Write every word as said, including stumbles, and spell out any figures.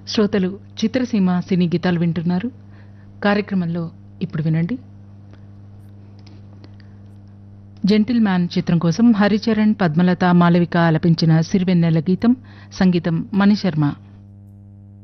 శ్రోతలు చిత్రసీమ సినీ గీతాలు వింటున్నారు. కార్యక్రమంలో ఇప్పుడు వినండి. జెంటిల్ మ్యాన్ చిత్రం కోసం హరిచరణ్, పద్మలత, మాళవిక ఆలపించిన సిరివెన్నెల గీతం. సంగీతం మణిశర్మ.